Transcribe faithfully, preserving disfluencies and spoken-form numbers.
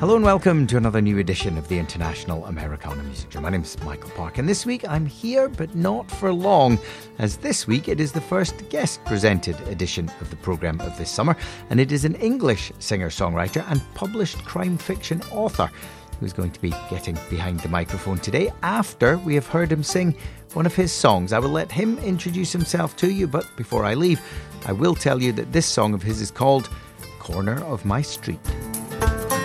Hello and welcome to another new edition of the International Americana Music Show. My name's Michael Park, and this week I'm here but not for long, as this week it is the first guest-presented edition of the programme of this summer, and it is an English singer-songwriter and published crime fiction author who's going to be getting behind the microphone today after we have heard him sing one of his songs. I will let him introduce himself to you, but before I leave, I will tell you that this song of his is called Corner of My Street.